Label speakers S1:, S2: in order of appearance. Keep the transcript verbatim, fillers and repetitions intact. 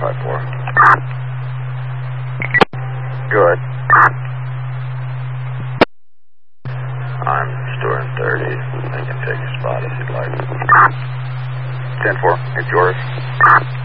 S1: five four. Good. I'm storing thirty. I can take your spot if you'd like. ten four, it's yours.